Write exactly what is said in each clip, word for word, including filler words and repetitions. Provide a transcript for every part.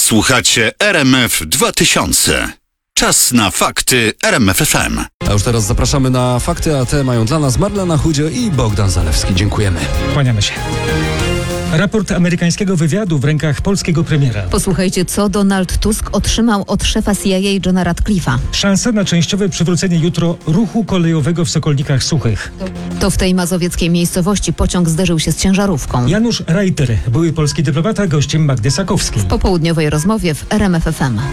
Słuchacie R M F dwa tysiące. Czas na fakty R M F F M. A już teraz zapraszamy na fakty, a te mają dla nas Marlena Chudzie i Bogdan Zalewski. Dziękujemy. Kłaniamy się. Raport amerykańskiego wywiadu w rękach polskiego premiera. Posłuchajcie, co Donald Tusk otrzymał od szefa C I A Johna Ratcliffe'a. Szansa na częściowe przywrócenie jutro ruchu kolejowego w Sokolnikach Suchych. To w tej mazowieckiej miejscowości pociąg zderzył się z ciężarówką. Janusz Reiter, były polski dyplomata, gościem Magdy Sakowskiej. W popołudniowej rozmowie w R M F F M.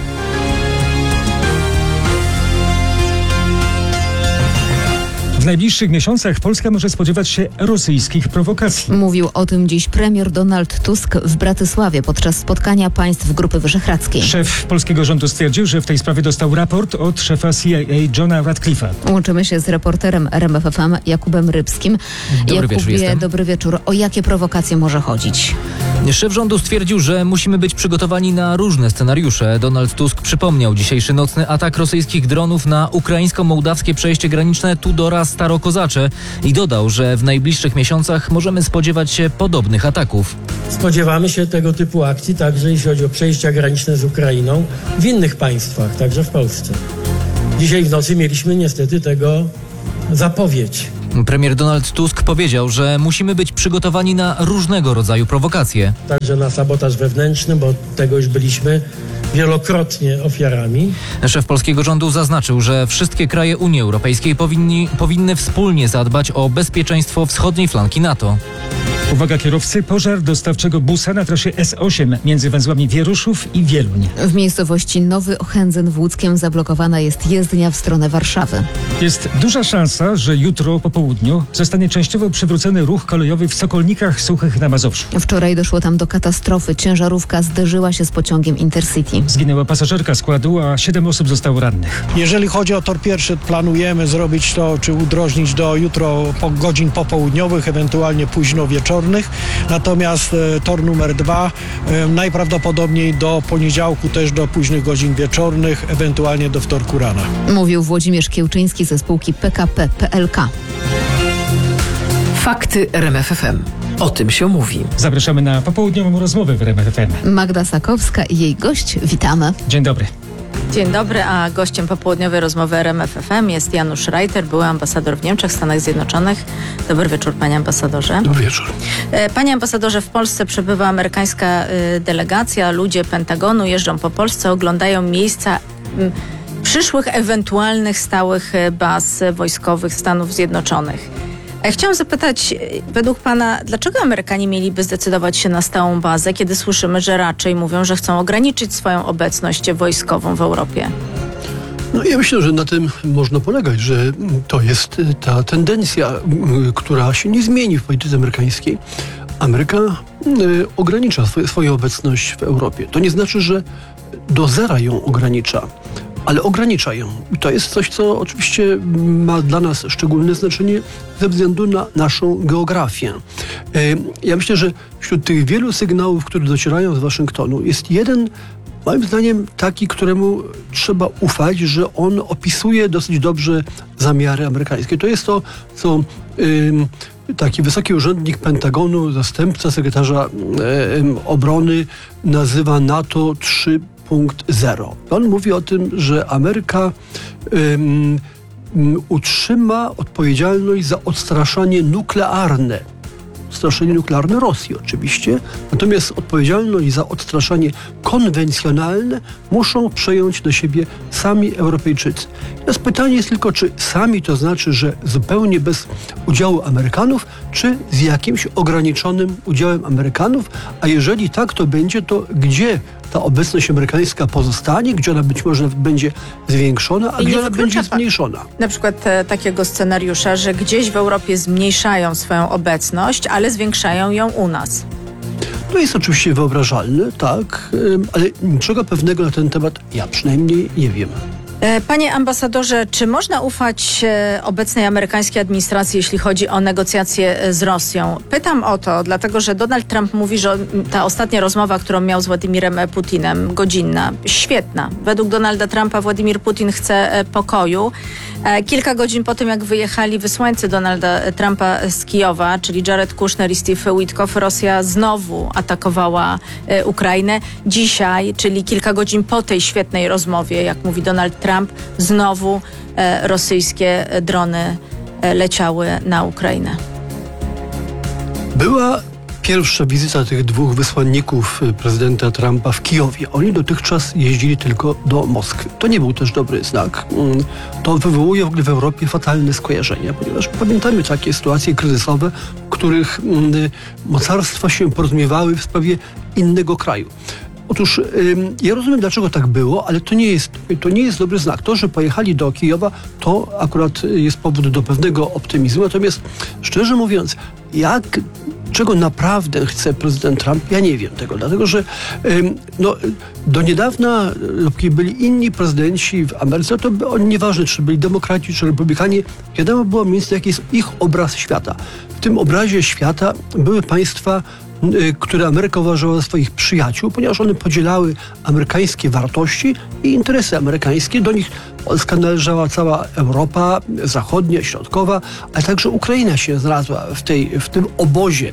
W najbliższych miesiącach Polska może spodziewać się rosyjskich prowokacji. Mówił o tym dziś premier Donald Tusk w Bratysławie podczas spotkania państw Grupy Wyszehradzkiej. Szef polskiego rządu stwierdził, że w tej sprawie dostał raport od szefa C I A Johna Ratcliffe'a. Łączymy się z reporterem R M F F M Jakubem Rybskim. Dobry Jakubie, wieczór, jestem. dobry wieczór. O jakie prowokacje może chodzić? Szef rządu stwierdził, że musimy być przygotowani na różne scenariusze. Donald Tusk przypomniał dzisiejszy nocny atak rosyjskich dronów na ukraińsko-mołdawskie przejście graniczne Tudora-Starokozacze i dodał, że w najbliższych miesiącach możemy spodziewać się podobnych ataków. Spodziewamy się tego typu akcji także jeśli chodzi o przejścia graniczne z Ukrainą w innych państwach, także w Polsce. Dzisiaj w nocy mieliśmy niestety tego zapowiedź. Premier Donald Tusk powiedział, że musimy być przygotowani na różnego rodzaju prowokacje. Także na sabotaż wewnętrzny, bo tego już byliśmy wielokrotnie ofiarami. Szef polskiego rządu zaznaczył, że wszystkie kraje Unii Europejskiej powinni, powinny wspólnie zadbać o bezpieczeństwo wschodniej flanki NATO. Uwaga kierowcy, pożar dostawczego busa na trasie S osiem między węzłami Wieruszów i Wieluń. W miejscowości Nowy Ochędzyn w Łódzkiem zablokowana jest jezdnia w stronę Warszawy. Jest duża szansa, że jutro po południu zostanie częściowo przywrócony ruch kolejowy w Sokolnikach Suchych na Mazowszu. Wczoraj doszło tam do katastrofy. Ciężarówka zderzyła się z pociągiem Intercity. Zginęła pasażerka składu, a siedem osób zostało rannych. Jeżeli chodzi o tor pierwszy, planujemy zrobić to, czy udrożnić do jutro po godzin popołudniowych, ewentualnie późno wieczornych. Natomiast e, tor numer dwa e, najprawdopodobniej do poniedziałku, też do późnych godzin wieczornych, ewentualnie do wtorku rana. Mówił Włodzimierz Kiełczyński ze spółki P K P P L K. Fakty R M F F M. O tym się mówi. Zapraszamy na popołudniową rozmowę w R M F F M. Magda Sakowska i jej gość. Witamy. Dzień dobry. Dzień dobry, a gościem popołudniowej rozmowy R M F F M jest Janusz Reiter, były ambasador w Niemczech, Stanach Zjednoczonych. Dobry wieczór, panie ambasadorze. Dobry wieczór. Panie ambasadorze, w Polsce przebywa amerykańska delegacja, ludzie Pentagonu jeżdżą po Polsce, oglądają miejsca przyszłych ewentualnych stałych baz wojskowych Stanów Zjednoczonych. Ja chciałam zapytać, według pana, dlaczego Amerykanie mieliby zdecydować się na stałą bazę, kiedy słyszymy, że raczej mówią, że chcą ograniczyć swoją obecność wojskową w Europie? No ja myślę, że na tym można polegać, że to jest ta tendencja, która się nie zmieni w polityce amerykańskiej. Ameryka ogranicza swoje, swoją obecność w Europie. To nie znaczy, że do zera ją ogranicza, ale ogranicza ją. I to jest coś, co oczywiście ma dla nas szczególne znaczenie ze względu na naszą geografię. Ja myślę, że wśród tych wielu sygnałów, które docierają z Waszyngtonu, jest jeden, moim zdaniem, taki, któremu trzeba ufać, że on opisuje dosyć dobrze zamiary amerykańskie. To jest to, co taki wysoki urzędnik Pentagonu, zastępca sekretarza obrony, nazywa NATO trzy punkt zero. On mówi o tym, że Ameryka um, um, utrzyma odpowiedzialność za odstraszanie nuklearne. Odstraszanie nuklearne Rosji oczywiście, natomiast odpowiedzialność za odstraszanie konwencjonalne muszą przejąć na siebie sami Europejczycy. Teraz pytanie jest tylko, czy sami to znaczy, że zupełnie bez udziału Amerykanów, czy z jakimś ograniczonym udziałem Amerykanów, a jeżeli tak to będzie, to gdzie ta obecność amerykańska pozostanie, gdzie ona być może będzie zwiększona, a gdzie ona będzie zmniejszona. Na przykład e, takiego scenariusza, że gdzieś w Europie zmniejszają swoją obecność, ale zwiększają ją u nas. To jest oczywiście wyobrażalne, tak, ale niczego pewnego na ten temat ja przynajmniej nie wiem. Panie ambasadorze, czy można ufać obecnej amerykańskiej administracji, jeśli chodzi o negocjacje z Rosją? Pytam o to, dlatego że Donald Trump mówi, że ta ostatnia rozmowa, którą miał z Władimirem Putinem, godzinna, świetna. Według Donalda Trumpa Władimir Putin chce pokoju. Kilka godzin po tym, jak wyjechali wysłańcy Donalda Trumpa z Kijowa, czyli Jared Kushner i Steve Witkoff, Rosja znowu atakowała Ukrainę. Dzisiaj, czyli kilka godzin po tej świetnej rozmowie, jak mówi Donald Trump, znowu rosyjskie drony leciały na Ukrainę. Była pierwsza wizyta tych dwóch wysłanników prezydenta Trumpa w Kijowie. Oni dotychczas jeździli tylko do Moskwy. To nie był też dobry znak. To wywołuje w ogóle w Europie fatalne skojarzenia, ponieważ pamiętamy takie sytuacje kryzysowe, w których mocarstwa się porozumiewały w sprawie innego kraju. Otóż ja rozumiem, dlaczego tak było, ale to nie jest, to nie jest dobry znak. To, że pojechali do Kijowa, to akurat jest powód do pewnego optymizmu. Natomiast szczerze mówiąc, jak, czego naprawdę chce prezydent Trump, ja nie wiem tego, dlatego że no, do niedawna, dopóki byli inni prezydenci w Ameryce, to by oni, nieważne czy byli demokraci, czy republikanie, wiadomo było mniej więcej, jaki jest ich obraz świata. W tym obrazie świata były państwa, które Ameryka uważała za swoich przyjaciół, ponieważ one podzielały amerykańskie wartości i interesy amerykańskie. Do nich Polska należała, cała Europa zachodnia, środkowa, ale także Ukraina się znalazła w, tej, w tym obozie.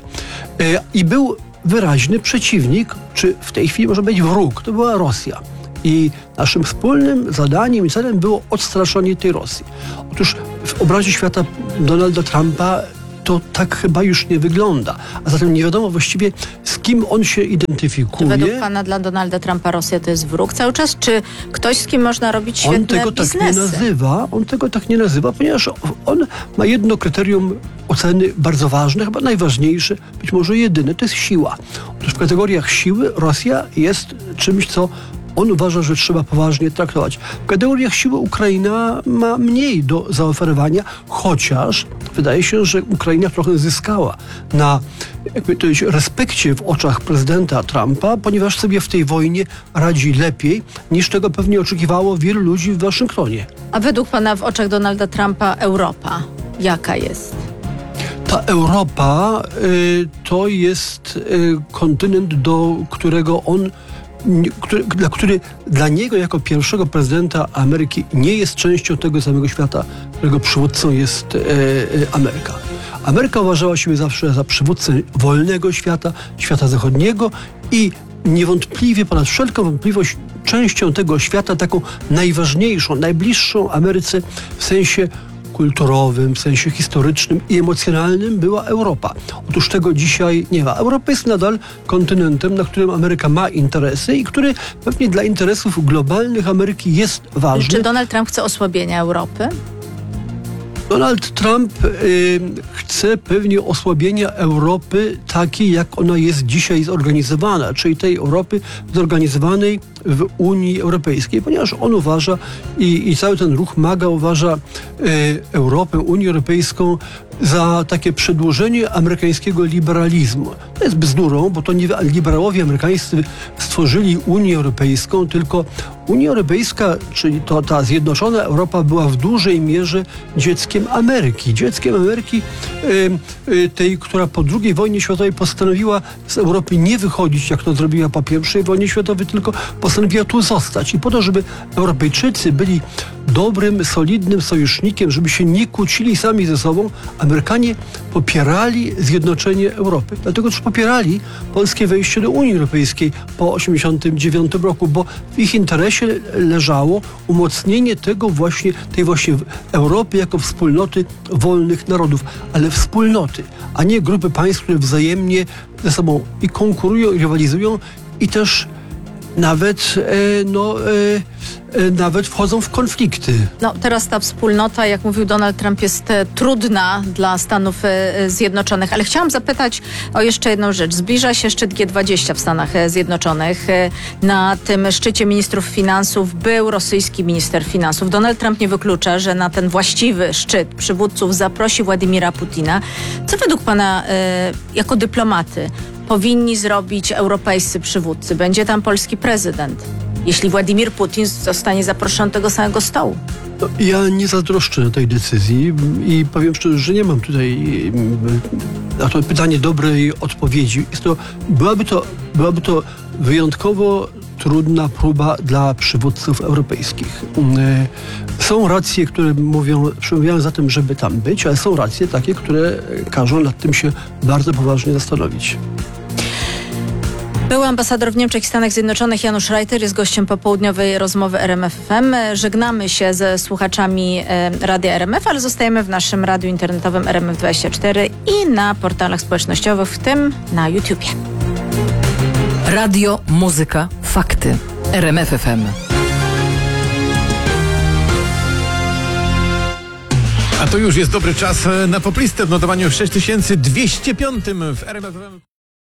I był wyraźny przeciwnik, czy w tej chwili może być wróg, to była Rosja. I naszym wspólnym zadaniem i celem było odstraszanie tej Rosji. Otóż w obrazie świata Donalda Trumpa to tak chyba już nie wygląda. A zatem nie wiadomo właściwie, z kim on się identyfikuje. Czy według pana dla Donalda Trumpa Rosja to jest wróg cały czas? Czy ktoś, z kim można robić świetne on tego biznesy? tak nie nazywa, on tego tak nie nazywa, ponieważ on ma jedno kryterium oceny bardzo ważne, chyba najważniejsze, być może jedyne, to jest siła. Otóż w kategoriach siły Rosja jest czymś, co on uważa, że trzeba poważnie traktować. W kategoriach siły Ukraina ma mniej do zaoferowania, chociaż wydaje się, że Ukraina trochę zyskała na jakby to jest, respekcie w oczach prezydenta Trumpa, ponieważ sobie w tej wojnie radzi lepiej, niż tego pewnie oczekiwało wielu ludzi w Waszyngtonie. A według pana w oczach Donalda Trumpa Europa jaka jest? Ta Europa y, to jest y, kontynent, do którego on Który, dla, który dla niego jako pierwszego prezydenta Ameryki nie jest częścią tego samego świata, którego przywódcą jest e, e, Ameryka. Ameryka uważała siebie zawsze za przywódcę wolnego świata, świata zachodniego i niewątpliwie, ponad wszelką wątpliwość, częścią tego świata, taką najważniejszą, najbliższą Ameryce w sensie kulturowym, w sensie historycznym i emocjonalnym była Europa. Otóż tego dzisiaj nie ma. Europa jest nadal kontynentem, na którym Ameryka ma interesy i który pewnie dla interesów globalnych Ameryki jest ważny. Czy Donald Trump chce osłabienia Europy? Donald Trump y, chce pewnie osłabienia Europy takiej, jak ona jest dzisiaj zorganizowana, czyli tej Europy zorganizowanej w Unii Europejskiej, ponieważ on uważa i, i cały ten ruch MAGA uważa y, Europę, Unię Europejską za takie przedłużenie amerykańskiego liberalizmu. To jest bzdurą, bo to nie liberałowie amerykańscy stworzyli Unię Europejską, tylko Unia Europejska, czyli to ta zjednoczona Europa, była w dużej mierze dzieckiem Ameryki. Dzieckiem Ameryki y, y, tej, która po drugiej wojnie światowej postanowiła z Europy nie wychodzić, jak to zrobiła po pierwszej wojnie światowej, tylko postanowiła tu zostać. I po to, żeby Europejczycy byli dobrym, solidnym sojusznikiem, żeby się nie kłócili sami ze sobą, Amerykanie popierali zjednoczenie Europy. Dlatego też popierali polskie wejście do Unii Europejskiej po osiemdziesiątym dziewiątym roku, bo w ich interesie leżało umocnienie tego właśnie, tej właśnie Europy jako wspólnoty wolnych narodów, ale wspólnoty, a nie grupy państw, które wzajemnie ze sobą i konkurują, i rywalizują i też nawet, e, no, e, e, nawet wchodzą w konflikty. No, teraz ta wspólnota, jak mówił Donald Trump, jest e, trudna dla Stanów e, Zjednoczonych, ale chciałam zapytać o jeszcze jedną rzecz. Zbliża się szczyt G dwadzieścia w Stanach e, Zjednoczonych. E, na tym szczycie ministrów finansów był rosyjski minister finansów. Donald Trump nie wyklucza, że na ten właściwy szczyt przywódców zaprosi Władimira Putina. Co według pana e, jako dyplomaty powinni zrobić europejscy przywódcy? Będzie tam polski prezydent, jeśli Władimir Putin zostanie zaproszony do tego samego stołu. No, ja nie zazdroszczę tej decyzji i powiem szczerze, że nie mam tutaj na to pytanie dobrej odpowiedzi. Jest to, byłaby to, byłaby to wyjątkowo trudna próba dla przywódców europejskich. Są racje, które mówią, przemawiają za tym, żeby tam być, ale są racje takie, które każą nad tym się bardzo poważnie zastanowić. Był ambasador w Niemczech i Stanach Zjednoczonych Janusz Reiter jest gościem popołudniowej rozmowy R M F F M. Żegnamy się ze słuchaczami Radia R M F, ale zostajemy w naszym radiu internetowym R M F dwadzieścia cztery i na portalach społecznościowych, w tym na YouTubie. Radio, muzyka, fakty. R M F F M. A to już jest dobry czas na poplistę w notowaniu sześć tysięcy dwieście pięć w R M F F M.